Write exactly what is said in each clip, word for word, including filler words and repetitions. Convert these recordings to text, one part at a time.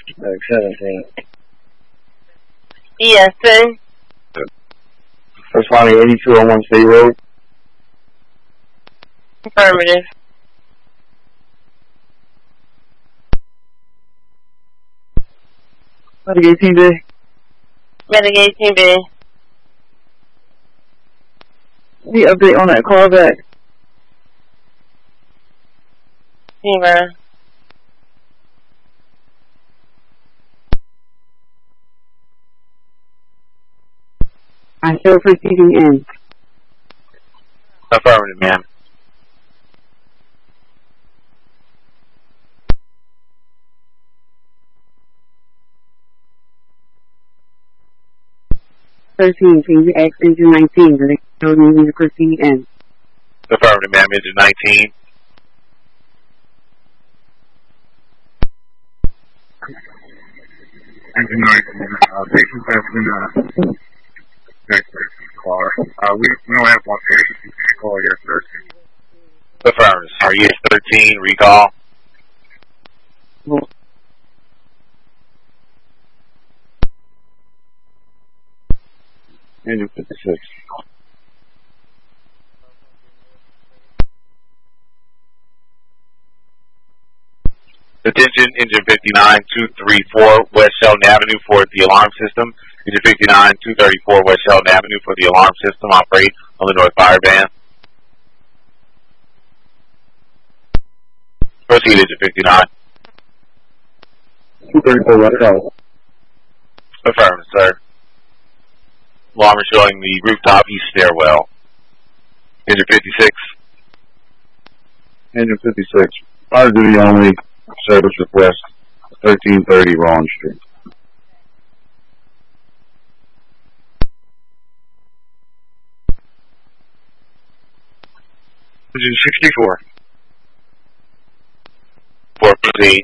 Like seventeen. Yes, sir. Responding eighty-two oh one State Road. Affirmative. Medic eighteen B. Medic eighteen B. Any update on that callback? Zero. I show proceeding in. Affirmative, ma'am. thirteen, can you ask engine nineteen that they still need to proceed in? Affirmative, ma'am. Engine nineteen. Engine nineteen, uh, patient has been, uh, next car. Uh, we, we don't have one patient. You can call your thirteen. Affirmative. R E S thirteen, recall. Well, engine fifty-six. Attention, engine fifty-nine two thirty-four West Sheldon Avenue for the alarm system. Engine fifty-nine two thirty-four West Sheldon Avenue for the alarm system. Operate on the North Fire Band. Proceed, engine fifty-nine. two thirty-four West Sheldon. Affirmative, sir. Alarm is showing the rooftop east stairwell. Engine fifty-six. Engine fifty-six. Fire duty only. Service request. thirteen thirty Ron Street. Engine sixty-four. For proceed.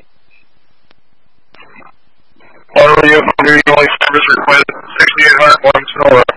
R O U, only service request, sixty-eight hundred one Sonora.